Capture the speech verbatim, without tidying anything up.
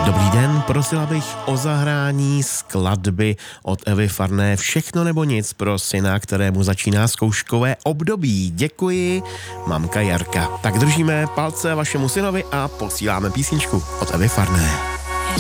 Dobrý den, prosila bych o zahrání skladby od Evy Farné Všechno nebo nic pro syna, kterému začíná zkouškové období. Děkuji, mamka Jarka. Tak držíme palce vašemu synovi a posíláme písničku od Evy Farné.